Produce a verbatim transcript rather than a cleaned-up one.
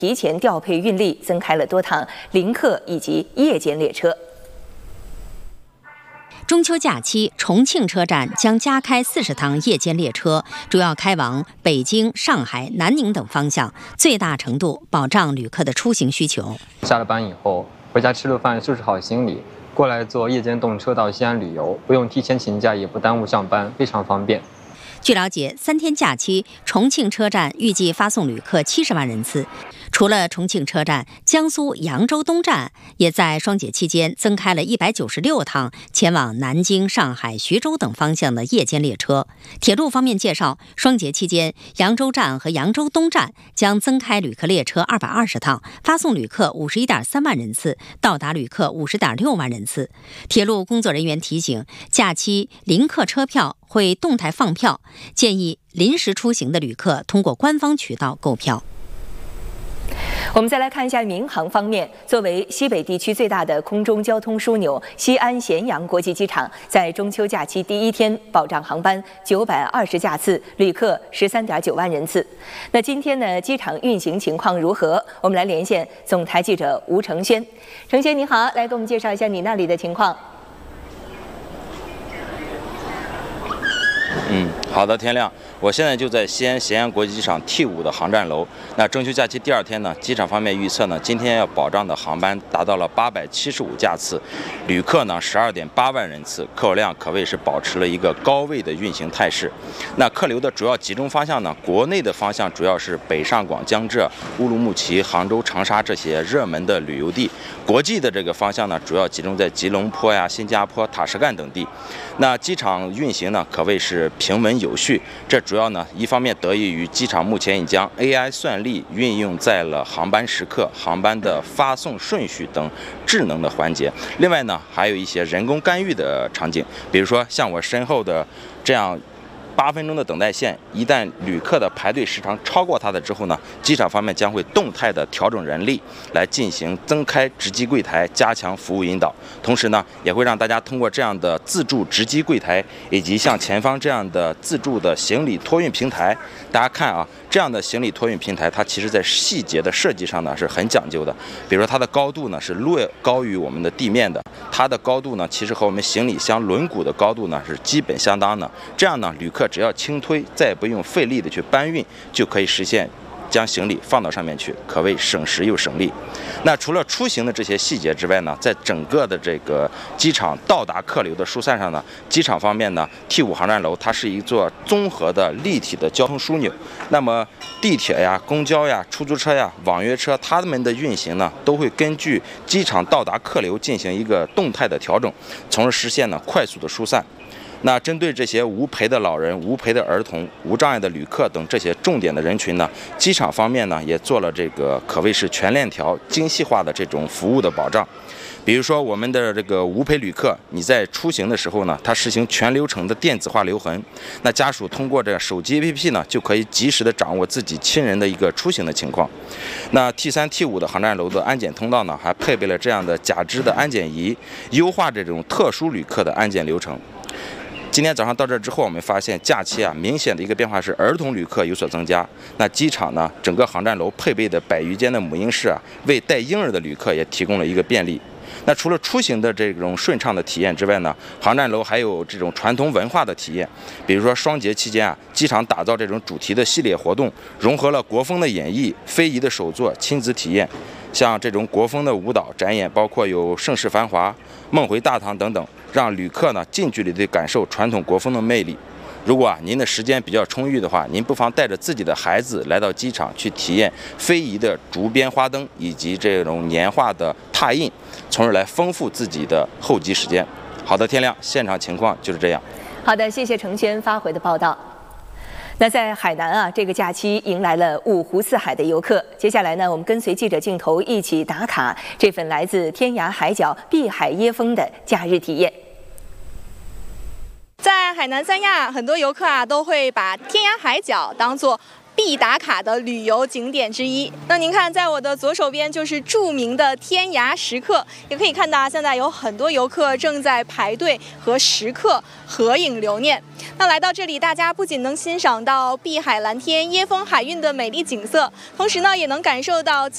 提前调配运力，增开了多趟临客以及夜间列车。 中秋假期，重庆车站将加开四十趟夜间列车，主要开往北京、上海、南宁等方向，最大程度保障旅客的出行需求。 下了班以后，回家吃了饭，收拾好行李，过来坐夜间动车到西安旅游，不用提前请假，也不耽误上班，非常方便。 据了解，三天假期，重庆车站预计发送旅客七十万人次。除了重庆车站，江苏扬州东站也在双节期间增开了一百九十六趟前往南京、上海、徐州等方向的夜间列车。铁路方面介绍，双节期间，扬州站和扬州东站将增开旅客列车二百二十趟，发送旅客五十一点三万人次，到达旅客五十点六万人次。铁路工作人员提醒，假期临客车票会动态放票，建议临时出行的旅客通过官方渠道购票。 我们再来看一下民航方面，作为西北地区最大的空中交通枢纽，西安咸阳国际机场在中秋假期第一天保障航班九百二十架次，旅客十三点九万人次。那今天呢，机场运行情况如何？我们来连线总台记者吴承轩。承轩你好，来给我们介绍一下你那里的情况。 嗯，好的，天亮。我现在就在西安咸阳国际机场 T 五的航站楼。那中秋假期第二天呢，机场方面预测呢，今天要保障的航班达到了八百七十五架次，旅客呢十二点八万人次，客流量可谓是保持了一个高位的运行态势。那客流的主要集中方向呢，国内的方向主要是北上广、江浙、乌鲁木齐、杭州、长沙这些热门的旅游地；国际的这个方向呢，主要集中在吉隆坡呀、新加坡、塔什干等地。那机场运行呢，可谓是平稳有序，这主要呢，一方面得益于机场目前已将 A I 算力运用在了航班时刻、航班的发送顺序等智能的环节；另外呢，还有一些人工干预的场景，比如说像我身后的这样八分钟的等待线，一旦旅客的排队时长超过它的之后呢，机场方面将会动态的调整人力来进行增开值机柜台，加强服务引导。同时呢，也会让大家通过这样的自助值机柜台以及像前方这样的自助的行李托运平台，大家看啊，这样的行李托运平台，它其实在细节的设计上呢是很讲究的。比如说它的高度呢是略高于我们的地面的，它的高度呢其实和我们行李箱轮毂的高度呢是基本相当的。这样呢，旅客只要轻推，再也不用费力的去搬运，就可以实现将行李放到上面去，可谓省时又省力。那除了出行的这些细节之外呢，在整个的这个机场到达客流的疏散上呢，机场方面呢 T 五航站楼它是一座综合的立体的交通枢纽。那么地铁呀、公交呀、出租车呀、网约车，它们的运行呢，都会根据机场到达客流进行一个动态的调整，从而实现呢快速的疏散。那针对这些无陪的老人、无陪的儿童、无障碍的旅客等这些重点的人群呢，机场方面呢也做了这个可谓是全链条、精细化的这种服务的保障。比如说我们的这个无陪旅客，你在出行的时候呢，它实行全流程的电子化留痕，那家属通过这手机 A P P 呢，就可以及时的掌握自己亲人的一个出行的情况。那 T 三 T 五的航站楼的安检通道呢，还配备了这样的假肢的安检仪，优化这种特殊旅客的安检流程。今天早上到这之后，我们发现假期啊，明显的一个变化是儿童旅客有所增加。那机场呢，整个航站楼配备的百余间的母婴室啊，为带婴儿的旅客也提供了一个便利。那除了出行的这种顺畅的体验之外呢，航站楼还有这种传统文化的体验。比如说双节期间啊，机场打造这种主题的系列活动，融合了国风的演绎、非遗的手作、亲子体验。像这种国风的舞蹈展演，包括有盛世繁华、梦回大唐等等，让旅客呢近距离地感受传统国风的魅力。如果啊您的时间比较充裕的话，您不妨带着自己的孩子来到机场去体验非遗的竹编花灯以及这种年画的拓印，从而来丰富自己的候机时间。好的，天亮，现场情况就是这样。 好的，谢谢程轩发回的报道。那在海南啊，这个假期迎来了五湖四海的游客。接下来呢，我们跟随记者镜头一起打卡这份来自天涯海角碧海椰风的假日体验。 在海南三亚，很多游客啊都会把天涯海角当作必打卡的旅游景点之一。那您看，在我的左手边就是著名的天涯石刻，也可以看到现在有很多游客正在排队和石刻合影留念。那来到这里，大家不仅能欣赏到碧海蓝天、椰风海韵的美丽景色，同时呢，也能感受到